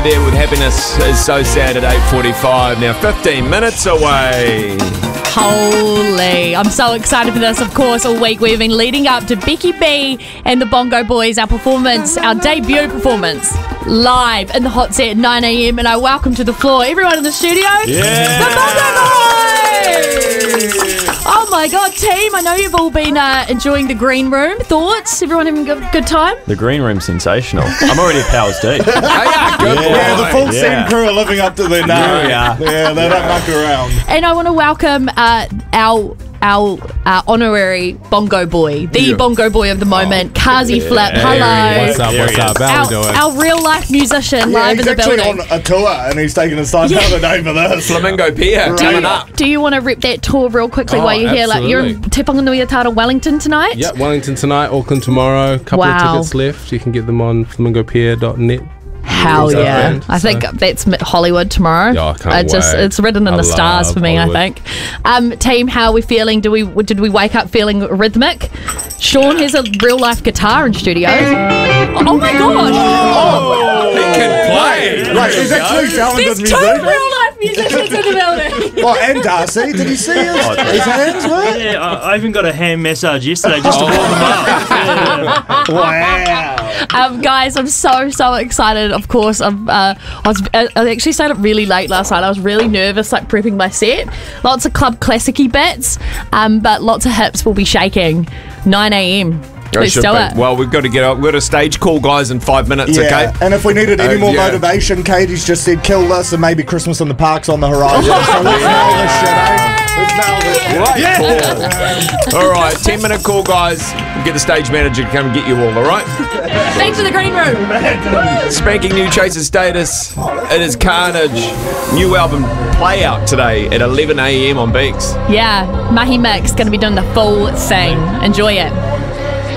there with Happiness is So Sad at 8:45. Now 15 minutes away. Holy, I'm so excited for this. Of course, all week we've been leading up to Becky B and the Bongo Boys, our performance, our debut performance, live in the hot set at 9 a.m. And I welcome to the floor everyone in the studio. Yeah. The Bongo Boys! Oh my God, team, I know you've all been enjoying the green room. Thoughts? Everyone having a good time? The green room's sensational. I'm already at Powers D. Good Yeah, the full boy. scene crew are living up to their name. Yeah. Yeah, they don't muck around. And I want to welcome our honorary Bongo Boy, the Bongo Boy of the moment, Kazi Flip. Hello. What's up? How we doing? Our real life musician Yeah, live he's in the actually building. on a tour and he's taking his time out of the day for this. Flamingo Pier coming up. Do you want to rip that tour real quickly while you're here? Like you're in Te Whanganui-a-Tara, Wellington tonight? Yeah, Wellington tonight, Auckland tomorrow. Couple of tickets left. You can get them on flamingopier.net. Hell Is that yeah. right? I think that's Hollywood tomorrow. Yeah, I can't wait. It's written in I the stars love for me, Hollywood. I think. Team, how are we feeling? Did we wake up feeling rhythmic? Sean has a real life guitar in studio. Oh my gosh. He can play. Right, he's actually talented There's two musician. real life musicians in the building. Oh, and Darcy, did you see his hands, mate? Yeah, I even got a hand massage yesterday just to warm them up. Yeah. Wow. Guys, I'm so excited. Of course, I actually stayed up really late last night. I was really nervous, like prepping my set. Lots of club classicy bits, but lots of hips will be shaking. 9 a.m. Let's Should do be. it. Well, we've got to get up. We've got a stage call, guys, in 5 minutes, Yeah, okay? and if we needed any more yeah. motivation, Katie's just said kill this and maybe Christmas in the Park's on the horizon. So let's nail this shit, eh? Let's nail this shit. Right call. All right, 10-minute call, guys. We'll get the stage manager to come and get you all right? Thanks for the green room. Spanking new Chaser Status. It is Carnage. New album Play Out today at 11 a.m. on Beaks. Yeah, Mahi Mix going to be doing the full thing. Enjoy it.